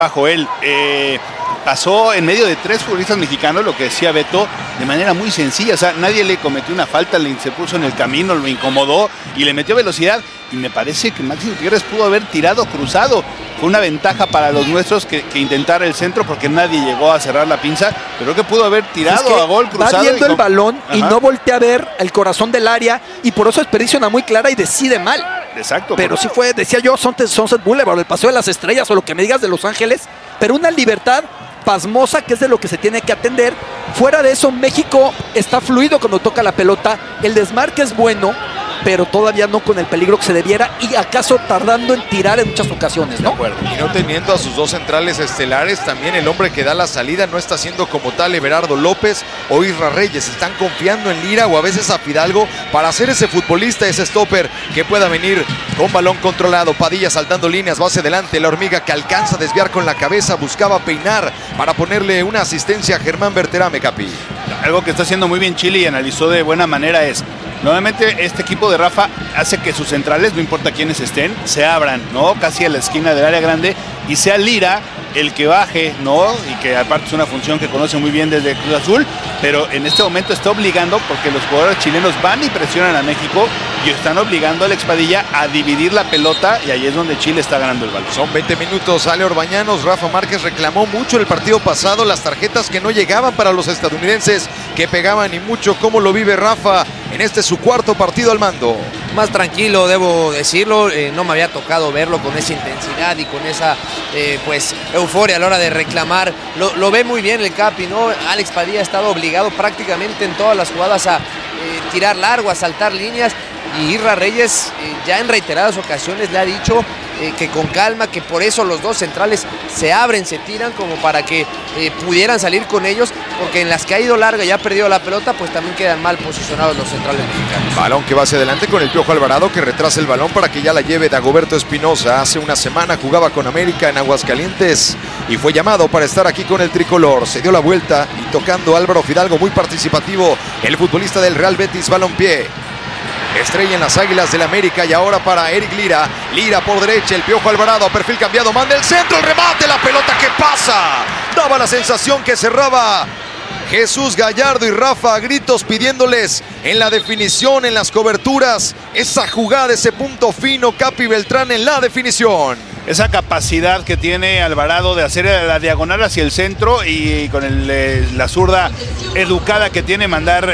Joel, pasó en medio de 3 futbolistas mexicanos, lo que decía Beto, de manera muy sencilla. O sea, nadie le cometió una falta, se puso en el camino, lo incomodó y le metió velocidad. Y me parece que Máximo Gutiérrez pudo haber tirado cruzado. Fue una ventaja para los nuestros que intentara el centro porque nadie llegó a cerrar la pinza. Pero creo que pudo haber tirado a gol cruzado. Va viendo el balón y no voltea a ver el corazón del área y por eso desperdicia una muy clara y decide mal. Exacto. Pero sí fue, decía yo, Sunset Boulevard, el Paseo de las Estrellas o lo que me digas de Los Ángeles, pero una libertad pasmosa que es de lo que se tiene que atender. Fuera de eso, México está fluido cuando toca la pelota, el desmarque es bueno, pero todavía no con el peligro que se debiera y acaso tardando en tirar en muchas ocasiones, ¿no? Y no teniendo a sus 2 centrales estelares, también el hombre que da la salida no está siendo como tal Everardo López o Isra Reyes. Están confiando en Lira o a veces a Fidalgo para hacer ese futbolista, ese stopper que pueda venir con balón controlado. Padilla saltando líneas, va hacia adelante. La Hormiga que alcanza a desviar con la cabeza, buscaba peinar para ponerle una asistencia a Germán Berterame, Capi. Algo que está haciendo muy bien Chile y analizó de buena manera es: nuevamente este equipo de Rafa hace que sus centrales, no importa quiénes estén, se abran, ¿no? Casi a la esquina del área grande y sea Lira el que baje, ¿no? Y que aparte es una función que conoce muy bien desde Cruz Azul, pero en este momento está obligando, porque los jugadores chilenos van y presionan a México y están obligando a Alex Padilla a dividir la pelota y ahí es donde Chile está ganando el balón. Son 20 minutos, sale Orbañanos. Rafa Márquez reclamó mucho el partido pasado, las tarjetas que no llegaban para los estadounidenses, que pegaban y mucho. ¿Cómo lo vive Rafa en este su 4º partido al mando? Más tranquilo, debo decirlo, no me había tocado verlo con esa intensidad y con esa pues euforia a la hora de reclamar. Lo ve muy bien el Capi, ¿no? Alex Padilla ha estado obligado prácticamente en todas las jugadas a tirar largo, a saltar líneas, y Isra Reyes ya en reiteradas ocasiones le ha dicho que con calma, que por eso los 2 centrales se abren, se tiran como para que pudieran salir con ellos, porque en las que ha ido larga y ha perdido la pelota, pues también quedan mal posicionados los centrales mexicanos. Balón que va hacia adelante con el Piojo Alvarado, que retrasa el balón para que ya la lleve Dagoberto Espinosa. Hace una semana jugaba con América en Aguascalientes y fue llamado para estar aquí con el tricolor. Se dio la vuelta y tocando Álvaro Fidalgo, muy participativo, el futbolista del Real Betis Balompié. Estrella en las Águilas del América y ahora para Eric Lira. Lira por derecha, el Piojo Alvarado, perfil cambiado, manda el centro, el remate, la pelota que pasa. Daba la sensación que cerraba Jesús Gallardo y Rafa a gritos pidiéndoles en la definición, en las coberturas, esa jugada, ese punto fino. Capi Beltrán en la definición. Esa capacidad que tiene Alvarado de hacer la diagonal hacia el centro y con la zurda educada que tiene mandar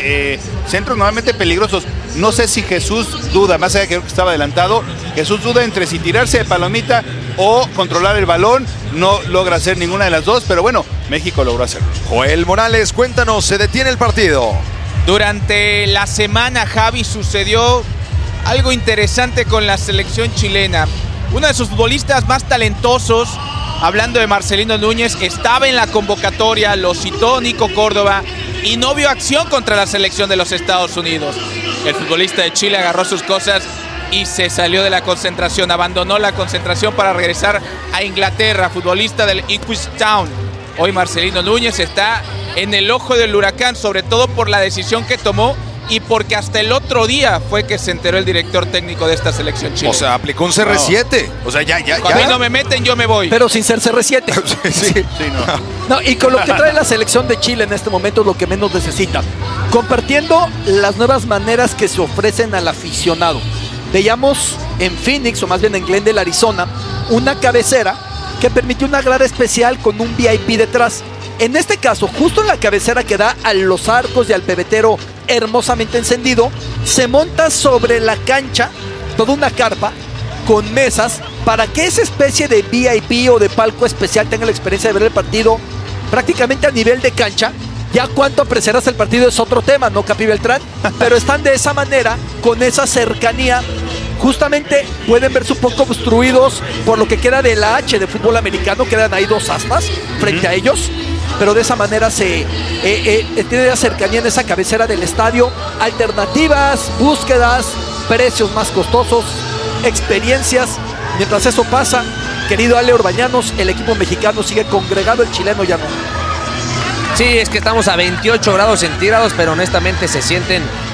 centros normalmente peligrosos. No sé si Jesús duda, más allá de que estaba adelantado, Jesús duda entre si tirarse de palomita o controlar el balón. No logra hacer ninguna de las dos, pero bueno, México logró hacerlo. Joel Morales, cuéntanos, se detiene el partido. Durante la semana, Javi, sucedió algo interesante con la selección chilena. Uno de sus futbolistas más talentosos, hablando de Marcelino Núñez, estaba en la convocatoria, lo citó Nico Córdoba y no vio acción contra la selección de los Estados Unidos. El futbolista de Chile agarró sus cosas y se salió de la concentración, abandonó la concentración para regresar a Inglaterra. Futbolista del Ipswich Town. Hoy Marcelino Núñez está en el ojo del huracán, sobre todo por la decisión que tomó y porque hasta el otro día fue que se enteró el director técnico de esta selección chilena. O sea, aplicó un CR7. No. O sea, ya. Cuando a mí no me meten, yo me voy. Pero sin ser CR7. Sí, no, y con lo que trae la selección de Chile en este momento es lo que menos necesita. Compartiendo las nuevas maneras que se ofrecen al aficionado. Veíamos en Phoenix, o más bien en Glendale, Arizona, una cabecera que permitió una grada especial con un VIP detrás. En este caso, justo en la cabecera que da a los arcos y al pebetero hermosamente encendido, se monta sobre la cancha toda una carpa con mesas para que esa especie de VIP o de palco especial tenga la experiencia de ver el partido prácticamente a nivel de cancha. Ya cuánto apreciarás el partido es otro tema, ¿no, Capi Beltrán? Pero están de esa manera, con esa cercanía. Justamente pueden verse un poco obstruidos por lo que queda de la H de fútbol americano. Quedan ahí 2 astas frente a ellos. Pero de esa manera se tiene la cercanía en esa cabecera del estadio. Alternativas, búsquedas, precios más costosos, experiencias. Mientras eso pasa, querido Ale Orbañanos, el equipo mexicano sigue congregado, el chileno ya no. Sí, es que estamos a 28 grados centígrados, pero honestamente se sienten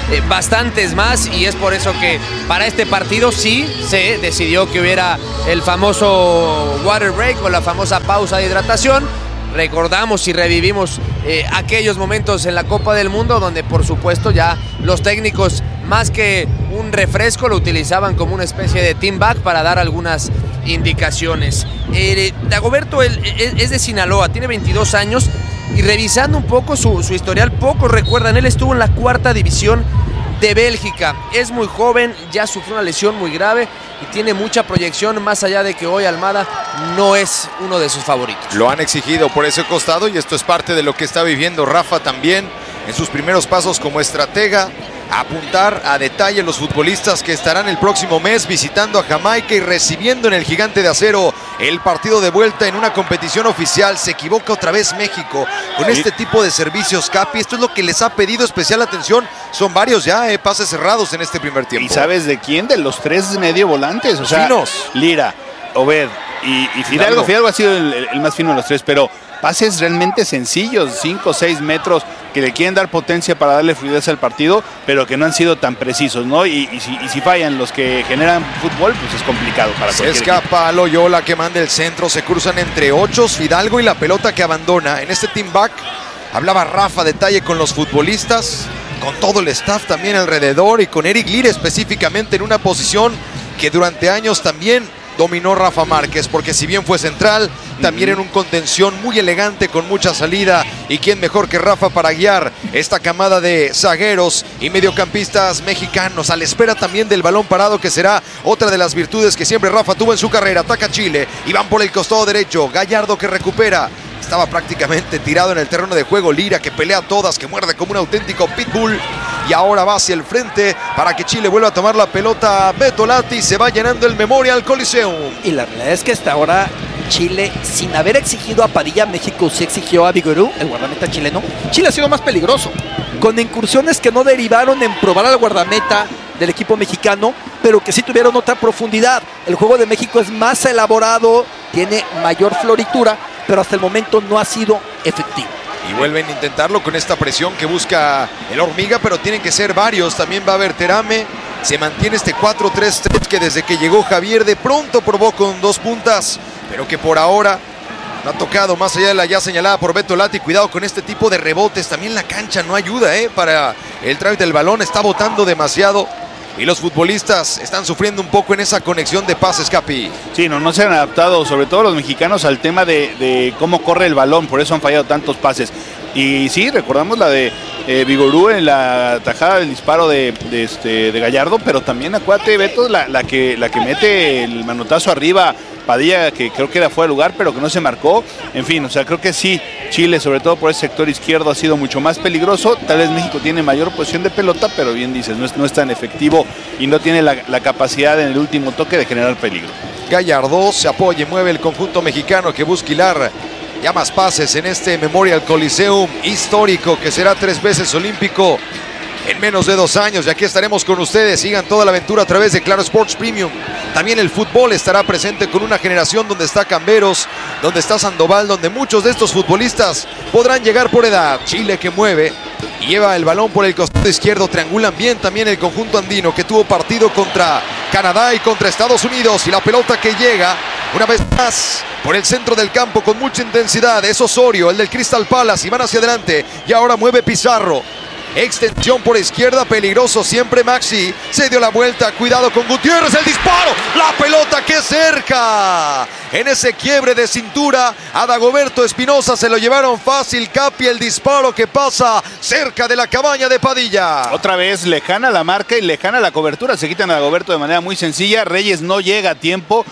bastantes más, y es por eso que para este partido sí se decidió que hubiera el famoso water break o la famosa pausa de hidratación. Recordamos y revivimos aquellos momentos en la Copa del Mundo donde por supuesto ya los técnicos más que un refresco lo utilizaban como una especie de team bag para dar algunas indicaciones. Dagoberto es de Sinaloa, tiene 22 años y revisando un poco su historial, pocos recuerdan, él estuvo en la 4ª división de Bélgica, es muy joven, ya sufrió una lesión muy grave y tiene mucha proyección, más allá de que hoy Almada no es uno de sus favoritos. Lo han exigido por ese costado y esto es parte de lo que está viviendo Rafa también en sus primeros pasos como estratega. Apuntar a detalle los futbolistas que estarán el próximo mes visitando a Jamaica y recibiendo en el Gigante de Acero el partido de vuelta en una competición oficial. Se equivoca otra vez México con este tipo de servicios, Capi. Esto es lo que les ha pedido especial atención. Son varios ya, pases cerrados en este primer tiempo. ¿Y sabes de quién? De los 3 medio volantes. O sea, finos. Lira, Obed y Fidalgo. Fidalgo ha sido el más fino de los 3, pero pases realmente sencillos, 5 o 6 metros, que le quieren dar potencia para darle fluidez al partido, pero que no han sido tan precisos, ¿no? Y si fallan los que generan fútbol, pues es complicado para cualquier Se escapa equipo. Loyola que manda el centro, se cruzan entre 8, Fidalgo y la pelota que abandona. En este team back hablaba Rafa detalle con los futbolistas, con todo el staff también alrededor y con Eric Lira específicamente en una posición que durante años también dominó Rafa Márquez, porque si bien fue central, también en un contención muy elegante con mucha salida, y quién mejor que Rafa para guiar esta camada de zagueros y mediocampistas mexicanos, a la espera también del balón parado, que será otra de las virtudes que siempre Rafa tuvo en su carrera. Ataca Chile y van por el costado derecho, Gallardo que recupera. Estaba prácticamente tirado en el terreno de juego, Lira que pelea todas, que muerde como un auténtico pitbull, y ahora va hacia el frente para que Chile vuelva a tomar la pelota. Beto Lati, se va llenando el Memorial Coliseum. Y la realidad es que hasta ahora Chile, sin haber exigido a Padilla, México sí exigió a Vigorú, el guardameta chileno. Chile ha sido más peligroso, con incursiones que no derivaron en probar al guardameta del equipo mexicano, pero que sí tuvieron otra profundidad. El juego de México es más elaborado, tiene mayor floritura, pero hasta el momento no ha sido efectivo. Y vuelven a intentarlo con esta presión que busca el Hormiga, pero tienen que ser varios. También va a haber Terame. Se mantiene este 4-3-3 que desde que llegó Javier de pronto probó con 2 puntas, pero que por ahora no ha tocado más allá de la ya señalada por Beto Lati. Cuidado con este tipo de rebotes. También la cancha no ayuda para el trámite del balón. Está botando demasiado. Y los futbolistas están sufriendo un poco en esa conexión de pases, Capi. Sí, no se han adaptado, sobre todo los mexicanos, al tema de cómo corre el balón, por eso han fallado tantos pases. Y sí, recordamos la de Vigorú en la tajada del disparo de Gallardo, pero también acuérdate, Beto, la que mete el manotazo arriba, Padilla, que creo que era fuera de lugar, pero que no se marcó. En fin, o sea, creo que sí, Chile, sobre todo por ese sector izquierdo, ha sido mucho más peligroso. Tal vez México tiene mayor posición de pelota, pero bien dices, no es tan efectivo y no tiene la capacidad en el último toque de generar peligro. Gallardo se apoya y mueve el conjunto mexicano que busca hilar ya más pases en este Memorial Coliseum histórico, que será 3 veces olímpico en menos de 2 años. Y aquí estaremos con ustedes. Sigan toda la aventura a través de Claro Sports Premium. También el fútbol estará presente con una generación donde está Camberos, donde está Sandoval, donde muchos de estos futbolistas podrán llegar por edad. Chile que mueve y lleva el balón por el costado izquierdo. Triangulan bien también el conjunto andino, que tuvo partido contra Canadá y contra Estados Unidos. Y la pelota que llega una vez más por el centro del campo con mucha intensidad es Osorio, el del Crystal Palace, y van hacia adelante. Y ahora mueve Pizarro. Extensión por izquierda, peligroso siempre Maxi. Se dio la vuelta, cuidado con Gutiérrez, el disparo. La pelota que cerca. En ese quiebre de cintura, a Dagoberto Espinosa se lo llevaron fácil. Capi, el disparo que pasa cerca de la cabaña de Padilla. Otra vez lejana la marca y lejana la cobertura. Se quitan a Dagoberto de manera muy sencilla. Reyes no llega a tiempo.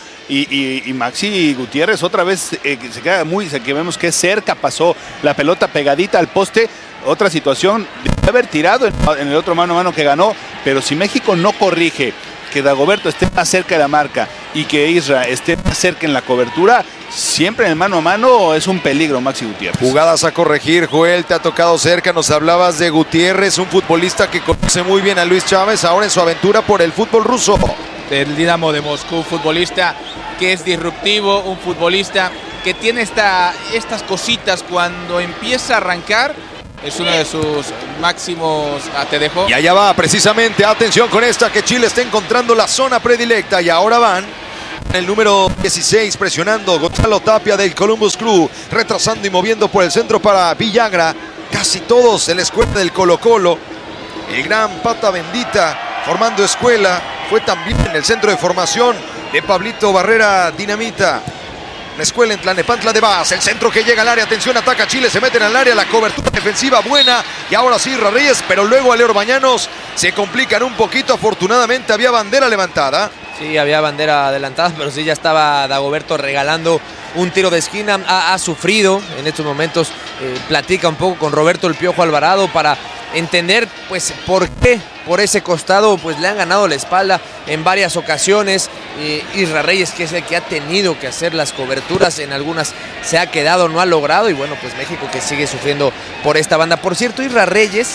Y Maxi Gutiérrez otra vez se queda que vemos que cerca pasó la pelota pegadita al poste. Otra situación de haber tirado en el otro mano a mano que ganó, pero si México no corrige que Dagoberto esté más cerca de la marca y que Isra esté más cerca en la cobertura, siempre en el mano a mano es un peligro Maxi Gutiérrez. Jugadas a corregir, Joel, te ha tocado cerca, nos hablabas de Gutiérrez, un futbolista que conoce muy bien a Luis Chávez, ahora en su aventura por el fútbol ruso. Del Dinamo de Moscú, un futbolista que es disruptivo, un futbolista que tiene estas cositas cuando empieza a arrancar. Es uno de sus máximos. Te dejo. Y allá va, precisamente, atención con esta, que Chile está encontrando la zona predilecta. Y ahora van el número 16 presionando Gonzalo Tapia del Columbus Crew, retrasando y moviendo por el centro para Villagra. Casi todos en la escuela del Colo-Colo. El gran Pata Bendita formando escuela. Fue también en el centro de formación de Pablito Barrera Dinamita. Una escuela en Tlalnepantla de Vaz. El centro que llega al área. Atención, ataca Chile. Se meten al área. La cobertura defensiva buena. Y ahora sí, Isra Reyes. Pero luego Aleo Orbañanos se complican un poquito. Afortunadamente había bandera levantada. Sí, había bandera adelantada, pero sí ya estaba Dagoberto regalando un tiro de esquina. Ha sufrido en estos momentos. Platica un poco con Roberto El Piojo Alvarado para entender pues por qué por ese costado pues le han ganado la espalda en varias ocasiones. Isra Reyes, que es el que ha tenido que hacer las coberturas, en algunas se ha quedado, no ha logrado, y bueno, pues México que sigue sufriendo por esta banda. Por cierto, Isra Reyes,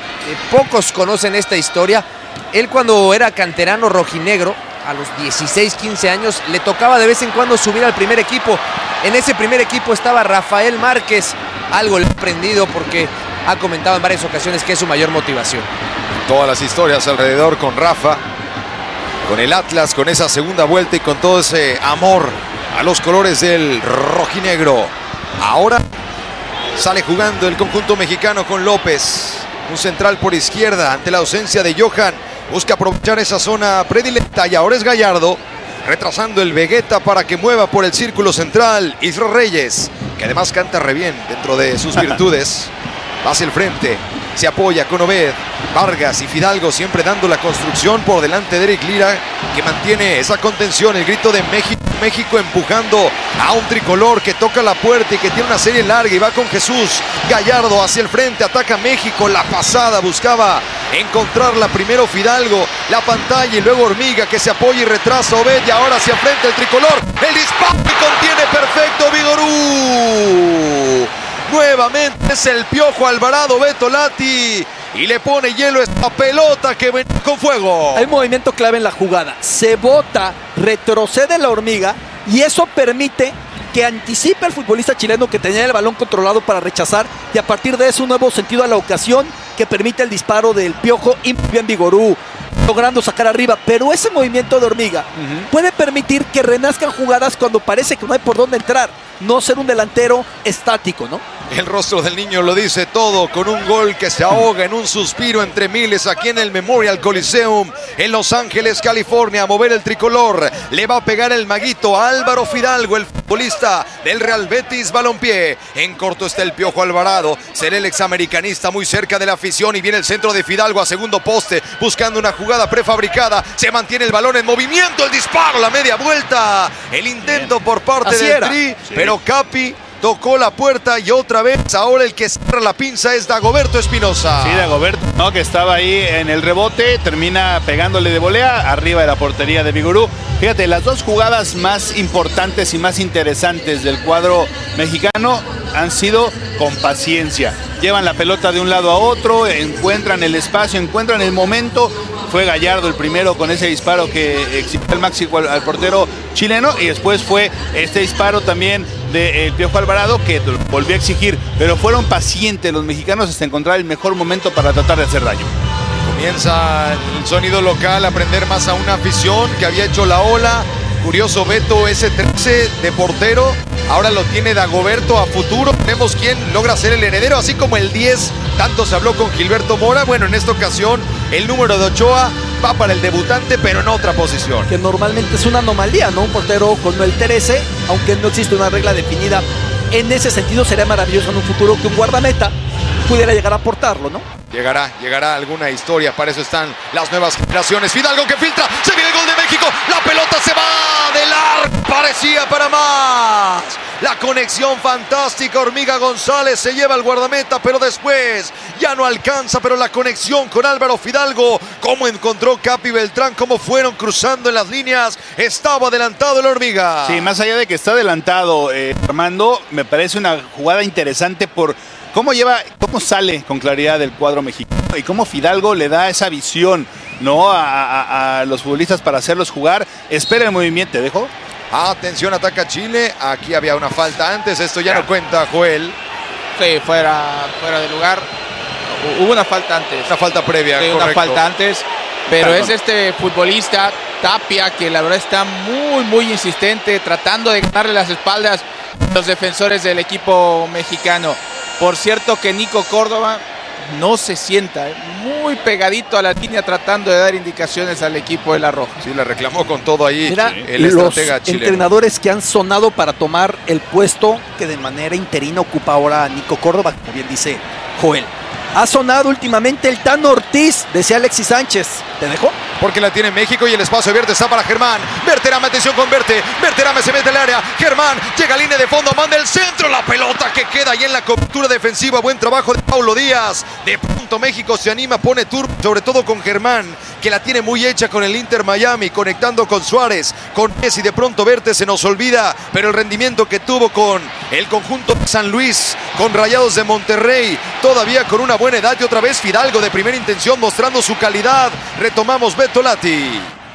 pocos conocen esta historia. Él, cuando era canterano rojinegro, a los 16, 15 años, le tocaba de vez en cuando subir al primer equipo. En ese primer equipo estaba Rafael Márquez. Algo le ha aprendido, porque ha comentado en varias ocasiones que es su mayor motivación. Todas las historias alrededor con Rafa, con el Atlas, con esa segunda vuelta y con todo ese amor a los colores del rojinegro. Ahora sale jugando el conjunto mexicano con López, un central por izquierda ante la ausencia de Johan. Busca aprovechar esa zona predilecta y ahora es Gallardo retrasando el Vegeta para que mueva por el círculo central Isra Reyes, que además canta re bien dentro de sus virtudes. Va hacia el frente, se apoya con Obed, Vargas y Fidalgo siempre dando la construcción por delante de Eric Lira, que mantiene esa contención. El grito de México empujando a un tricolor que toca la puerta y que tiene una serie larga y va con Jesús Gallardo hacia el frente, ataca México. La pasada buscaba encontrarla primero Fidalgo, la pantalla, y luego Hormiga, que se apoya y retrasa Obed, y ahora hacia frente el tricolor, el disparo y contiene perfecto Vigorú. Nuevamente es el Piojo Alvarado, Beto Lati, y le pone hielo a esta pelota que viene con fuego. Hay un movimiento clave en la jugada. Se bota, retrocede la Hormiga, y eso permite que anticipe al futbolista chileno, que tenía el balón controlado, para rechazar, y a partir de eso un nuevo sentido a la ocasión que permite el disparo del Piojo, y bien Vigorú logrando sacar arriba. Pero ese movimiento de Hormiga puede permitir que renazcan jugadas cuando parece que no hay por dónde entrar, no ser un delantero estático, ¿no? El rostro del niño lo dice todo, con un gol que se ahoga en un suspiro entre miles aquí en el Memorial Coliseum en Los Ángeles, California. A mover el tricolor, le va a pegar el maguito a Álvaro Fidalgo, el futbolista del Real Betis Balompié. En corto está el Piojo Alvarado, será el examericanista muy cerca de la afición, y viene el centro de Fidalgo a segundo poste, buscando una jugada prefabricada. Se mantiene el balón en movimiento, el disparo, la media vuelta, el intento por parte del Tri, pero Capi tocó la puerta y otra vez ahora el que cierra la pinza es Dagoberto Espinosa. Sí, Dagoberto, ¿no?, que estaba ahí en el rebote, termina pegándole de volea arriba de la portería de Vigorú. Fíjate, las dos jugadas más importantes y más interesantes del cuadro mexicano han sido con paciencia. Llevan la pelota de un lado a otro, encuentran el espacio, encuentran el momento. Fue Gallardo el primero con ese disparo que exigió el Maxi al portero chileno, y después fue este disparo también del Piojo Alvarado, que volvió a exigir, pero fueron pacientes los mexicanos hasta encontrar el mejor momento para tratar de hacer daño. Comienza el sonido local a prender más a una afición que había hecho la ola. Curioso, Beto, ese 13 de portero ahora lo tiene Dagoberto a futuro. Vemos quién logra ser el heredero, así como el 10. Tanto se habló con Gilberto Mora. Bueno, en esta ocasión el número de Ochoa va para el debutante, pero en otra posición. Que normalmente es una anomalía, ¿no? Un portero con el 13, aunque no existe una regla definida. En ese sentido sería maravilloso en un futuro que un guardameta pudiera llegar a aportarlo, ¿no? Llegará alguna historia, para eso están las nuevas generaciones. Fidalgo que filtra, se viene el gol de México, la pelota se va del arco, parecía para más. La conexión fantástica, Hormiga González se lleva al guardameta, pero después ya no alcanza, pero la conexión con Álvaro Fidalgo, cómo encontró Capi Beltrán, cómo fueron cruzando en las líneas, estaba adelantado el Hormiga. Sí, más allá de que está adelantado, Armando, me parece una jugada interesante por cómo sale con claridad del cuadro mexicano y cómo Fidalgo le da esa visión, ¿no?, a los futbolistas para hacerlos jugar. Espera el movimiento, ¿te dejo? Atención, ataca Chile. Aquí había una falta antes, esto ya no cuenta, Joel. Sí, fuera de lugar. Hubo una falta antes. Una falta previa, Sí, correcto. una falta antes. Pero Perdón. es este futbolista, Tapia, que la verdad está muy insistente, tratando de ganarle las espaldas a los defensores del equipo mexicano. Por cierto que Nico Córdoba no se sienta, muy pegadito a la línea, tratando de dar indicaciones al equipo de la Roja. Sí, le reclamó con todo ahí Mira, el los estratega chileno. entrenadores que han sonado para tomar el puesto que de manera interina ocupa ahora Nico Córdoba, como bien dice Joel. Ha sonado últimamente el Tano Ortiz, decía Alexis Sánchez. ¿Te dejó? Porque la tiene México y el espacio abierto está para Germán. Berterame, atención con Berte. Berterame se mete al área. Germán llega a línea de fondo, manda el centro. La pelota que queda ahí en la cobertura defensiva. Buen trabajo de Paulo Díaz. De pronto México se anima, pone turbo, sobre todo con Germán, que la tiene muy hecha con el Inter Miami, conectando con Suárez, con Messi. De pronto Berte se nos olvida, pero el rendimiento que tuvo con el conjunto de San Luis, con Rayados de Monterrey, todavía con una buena edad, y otra vez Fidalgo de primera intención mostrando su calidad. Retomamos Beto Lati.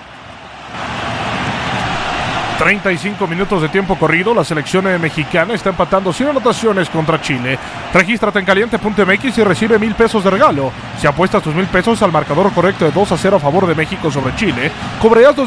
35 minutos de tiempo corrido, la selección mexicana está empatando sin anotaciones contra Chile. Regístrate en caliente.mx y recibe 1,000 pesos de regalo. Si apuestas tus 1,000 pesos al marcador correcto de 2-0 a favor de México sobre Chile, cobrarás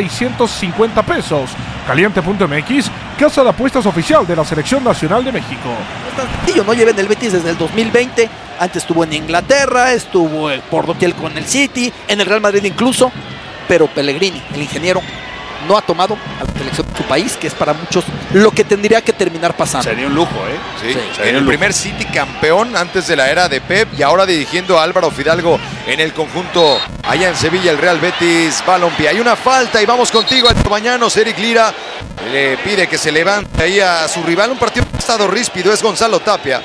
2,650 pesos. Caliente.mx, casa de apuestas oficial de la Selección Nacional de México. Yo no llevé en el Betis desde el 2020. Antes estuvo en Inglaterra, estuvo por doquier con el City, en el Real Madrid incluso. Pero Pellegrini, el ingeniero, no ha tomado a la selección de su país, que es para muchos lo que tendría que terminar pasando. Sería un lujo, Sí, sería el un lujo. primer City campeón antes de la era de Pep, y ahora dirigiendo a Álvaro Fidalgo en el conjunto allá en Sevilla, el Real Betis Balompié. Hay una falta y vamos contigo, Alto Bañanos. Eric Lira le pide que se levante ahí a su rival. Un partido que ha estado ríspido, es Gonzalo Tapia.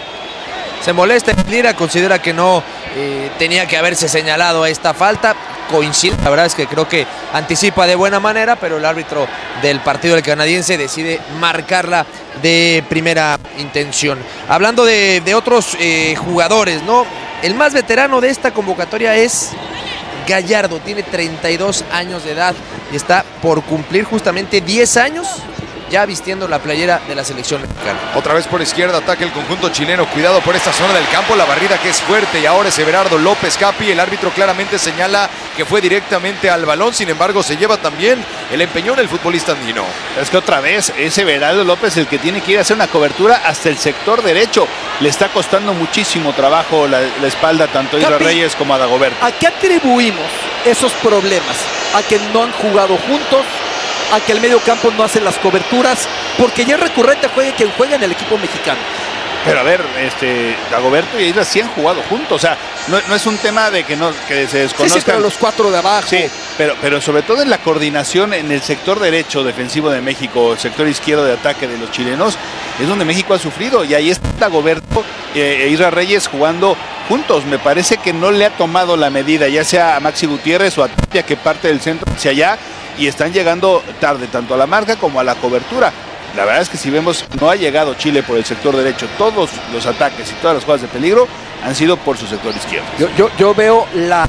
Se molesta Lira, considera que no tenía que haberse señalado esta falta. Coincide, la verdad es que creo que anticipa de buena manera, pero el árbitro del partido del canadiense decide marcarla de primera intención. Hablando de otros jugadores, ¿no? El más veterano de esta convocatoria es Gallardo, tiene 32 años de edad y está por cumplir justamente 10 años ya vistiendo la playera de la selección mexicana. Otra vez por izquierda ataca el conjunto chileno. Cuidado por esta zona del campo, la barrida que es fuerte, y ahora es Everardo López Capi. El árbitro claramente señala que fue directamente al balón. Sin embargo, se lleva también el empeñón el futbolista andino. Es que otra vez es Everardo López el que tiene que ir a hacer una cobertura hasta el sector derecho. Le está costando muchísimo trabajo la espalda tanto a Isra Capi, Reyes como a Dagoberto. ¿A qué atribuimos esos problemas? ¿A que no han jugado juntos? ¿A que el medio campo no hace las coberturas? Porque ya es recurrente quien juega en el equipo mexicano. Pero a ver, Dagoberto y Isra sí han jugado juntos. O sea, no es un tema de que se desconozcan. Sí, pero los cuatro de abajo. Sí, pero sobre todo en la coordinación en el sector derecho defensivo de México, el sector izquierdo de ataque de los chilenos, es donde México ha sufrido. Y ahí está Dagoberto e Isra Reyes jugando juntos. Me parece que no le ha tomado la medida, ya sea a Maxi Gutiérrez o a Tapia, que parte del centro hacia allá, y están llegando tarde tanto a la marca como a la cobertura. La verdad es que si vemos, no ha llegado Chile por el sector derecho. Todos los ataques y todas las jugadas de peligro han sido por su sector izquierdo. Yo veo la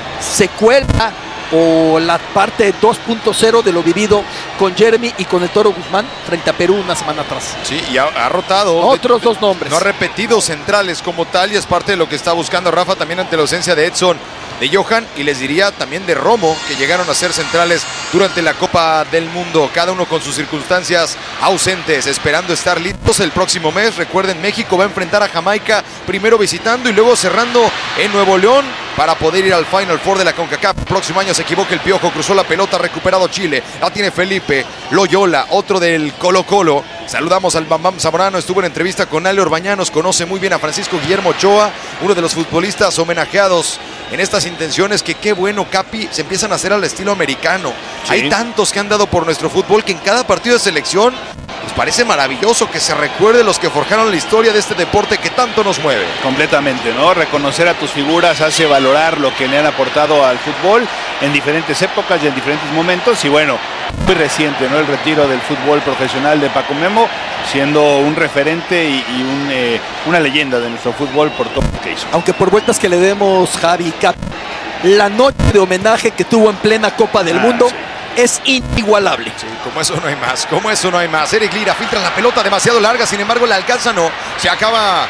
secuela o la parte 2.0 de lo vivido con Jeremy y con el Toro Guzmán frente a Perú una semana atrás. Sí, y ha rotado. Otros dos nombres. No ha repetido centrales como tal, y es parte de lo que está buscando Rafa también ante la ausencia de Edson, de Johan, y les diría también de Romo, que llegaron a ser centrales durante la Copa del Mundo, cada uno con sus circunstancias ausentes, esperando estar listos el próximo mes. Recuerden, México va a enfrentar a Jamaica, primero visitando y luego cerrando en Nuevo León para poder ir al Final Four de la CONCACAF. El próximo año se equivoca el Piojo, cruzó la pelota, recuperado Chile, la tiene Felipe Loyola, otro del Colo Colo. Saludamos al Bam Bam Zamorano, estuvo en entrevista con Ale Orbañanos, conoce muy bien a Francisco Guillermo Ochoa, uno de los futbolistas homenajeados en estas intenciones, que qué bueno, Capi, se empiezan a hacer al estilo americano. Sí. Hay tantos que han dado por nuestro fútbol que en cada partido de selección nos parece maravilloso que se recuerde los que forjaron la historia de este deporte que tanto nos mueve. Completamente, ¿no? Reconocer a tus figuras hace valorar lo que le han aportado al fútbol en diferentes épocas y en diferentes momentos. Y bueno, muy reciente, ¿no? El retiro del fútbol profesional de Paco Memo, siendo un referente y una leyenda de nuestro fútbol por todo lo que hizo. Aunque por vueltas que le demos, Javi y Cap, la noche de homenaje que tuvo en plena Copa del Mundo es inigualable. Sí, como eso no hay más, como eso no hay más. Eric Lira filtra la pelota demasiado larga, sin embargo la alcanza no. Se acaba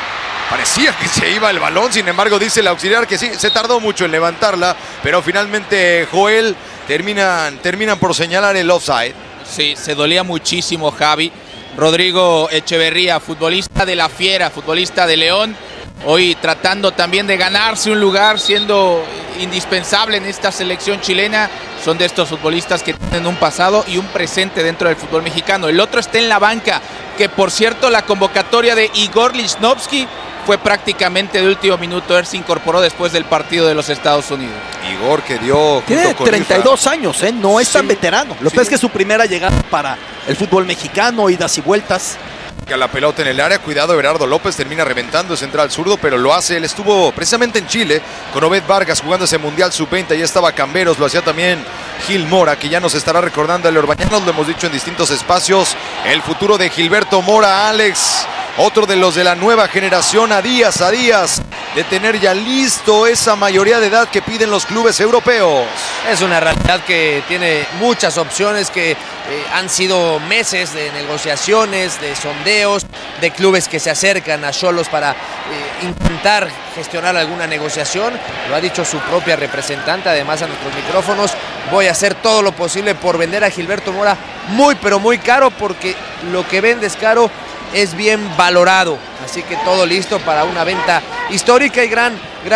Parecía que se iba el balón, sin embargo dice el auxiliar que sí, se tardó mucho en levantarla, pero finalmente Joel terminan por señalar el offside. Sí, se dolía muchísimo Javi. Rodrigo Echeverría, futbolista de la Fiera, futbolista de León, hoy tratando también de ganarse un lugar, siendo indispensable en esta selección chilena. Son de estos futbolistas que tienen un pasado y un presente dentro del fútbol mexicano. El otro está en la banca, que por cierto la convocatoria de Igor Lichnowsky fue prácticamente de último minuto. Él se incorporó después del partido de los Estados Unidos. Igor, que dio... Tiene 32 años, no es tan Sí, veterano. Lo que pasa es que es su primera llegada para el fútbol mexicano, idas y vueltas. A la pelota en el área, cuidado, Everardo López termina reventando central zurdo, pero lo hace. Él estuvo precisamente en Chile con Obed Vargas jugando ese Mundial Sub-20. Ahí estaba Camberos, lo hacía también Gil Mora, que ya nos estará recordando el Orbañanos, lo hemos dicho en distintos espacios. El futuro de Gilberto Mora, Alex, otro de los de la nueva generación, a días de tener ya listo esa mayoría de edad que piden los clubes europeos. Es una realidad que tiene muchas opciones, que han sido meses de negociaciones, de sondeos, de clubes que se acercan a Xolos para intentar gestionar alguna negociación. Lo ha dicho su propia representante, además a nuestros micrófonos. Voy a hacer todo lo posible por vender a Gilberto Mora muy, pero muy caro, porque lo que vendes caro es bien valorado. Así que todo listo para una venta histórica y gran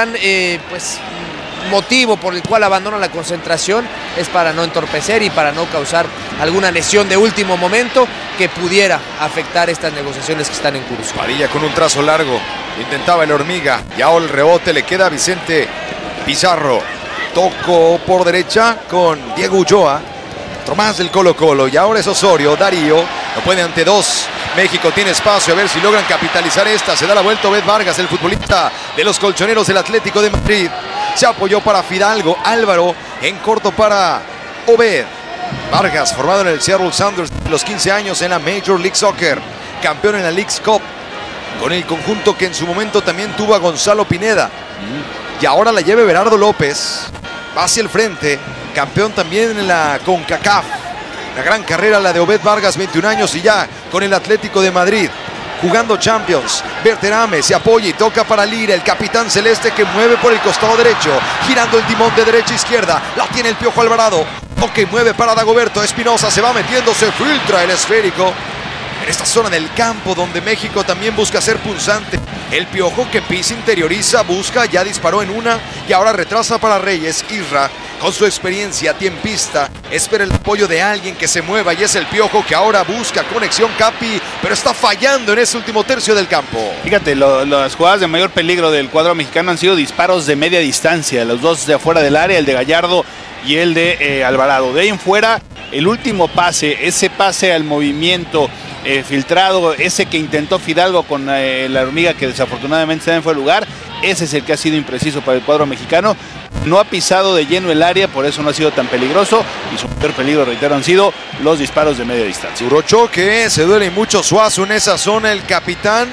pues motivo por el cual abandona la concentración es para no entorpecer y para no causar alguna lesión de último momento que pudiera afectar estas negociaciones que están en curso. Padilla con un trazo largo, intentaba el Hormiga, y ahora el rebote le queda a Vicente Pizarro. Tocó por derecha con Diego Ulloa, otro más del Colo-Colo, y ahora es Osorio, Darío, lo pone ante dos. México tiene espacio, a ver si logran capitalizar esta. Se da la vuelta Obed Vargas, el futbolista de los colchoneros del Atlético de Madrid. Se apoyó para Fidalgo, Álvaro en corto para Obed. Vargas, formado en el Seattle Sounders de los 15 años en la Major League Soccer, campeón en la Leagues Cup, con el conjunto que en su momento también tuvo a Gonzalo Pineda. Y ahora la lleva Everardo López, va hacia el frente, campeón también en la CONCACAF. La gran carrera la de Obed Vargas, 21 años y ya con el Atlético de Madrid, jugando Champions. Berterame se apoya y toca para Lira, el capitán celeste, que mueve por el costado derecho, girando el timón de derecha a izquierda. La tiene el Piojo Alvarado, que mueve para Dagoberto Espinosa, se va metiendo, se filtra el esférico. En esta zona del campo donde México también busca ser punzante. El Piojo que pisa, interioriza, busca, ya disparó en una y ahora retrasa para Reyes. Isra, con su experiencia tiempista, espera el apoyo de alguien que se mueva, y es el Piojo que ahora busca conexión, Capi, pero está fallando en ese último tercio del campo. Fíjate, las jugadas de mayor peligro del cuadro mexicano han sido disparos de media distancia, los dos de afuera del área, el de Gallardo y el de Alvarado. De ahí en fuera, el último pase, ese pase al movimiento filtrado, ese que intentó Fidalgo con la Hormiga, que desafortunadamente también fue el lugar, ese es el que ha sido impreciso para el cuadro mexicano. No ha pisado de lleno el área, por eso no ha sido tan peligroso, y su mayor peligro, reitero, han sido los disparos de media distancia. Duro choque, se duele mucho Suazo en esa zona, el capitán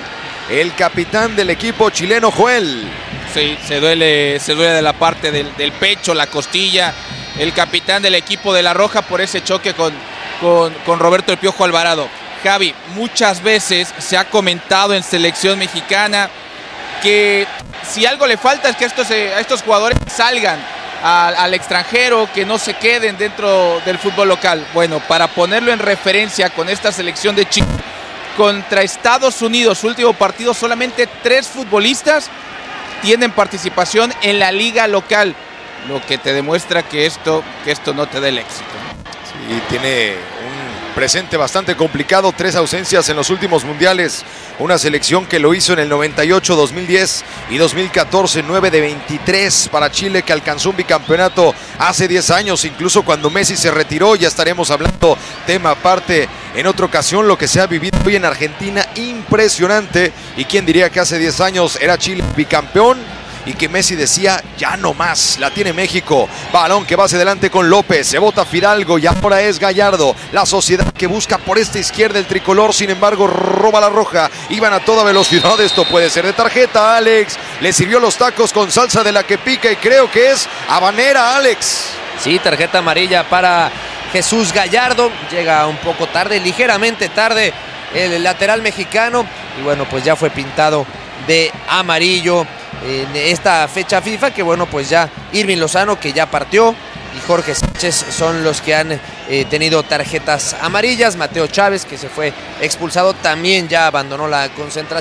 del equipo chileno, Joel. Sí, se duele de la parte del pecho, la costilla, el capitán del equipo de La Roja por ese choque con Roberto El Piojo Alvarado. Javi, muchas veces se ha comentado en selección mexicana que si algo le falta es que a estos jugadores salgan al extranjero, que no se queden dentro del fútbol local. Bueno, para ponerlo en referencia con esta selección de Chile, contra Estados Unidos, su último partido, solamente 3 futbolistas tienen participación en la liga local, lo que te demuestra que esto no te da el éxito. Sí, tiene un presente bastante complicado, 3 ausencias en los últimos mundiales, una selección que lo hizo en el 98, 2010 y 2014, 9 de 23 para Chile, que alcanzó un bicampeonato hace 10 años, incluso cuando Messi se retiró. Ya estaremos hablando tema aparte en otra ocasión, lo que se ha vivido hoy en Argentina, impresionante. Y quién diría que hace 10 años era Chile bicampeón y que Messi decía, ya no más, la tiene México. Balón que va hacia adelante con López, se bota Fidalgo y ahora es Gallardo. La Sociedad que busca por esta izquierda el tricolor, sin embargo roba La Roja. Iban a toda velocidad, esto puede ser de tarjeta, Alex. Le sirvió los tacos con salsa de la que pica y creo que es habanera, Alex. Sí, tarjeta amarilla para Jesús Gallardo. Llega un poco tarde, ligeramente tarde el lateral mexicano. Y bueno, pues ya fue pintado de amarillo en esta fecha FIFA, que bueno, pues ya Irving Lozano, que ya partió, y Jorge Sánchez son los que han tenido tarjetas amarillas. Mateo Chávez, que se fue expulsado, también ya abandonó la concentración.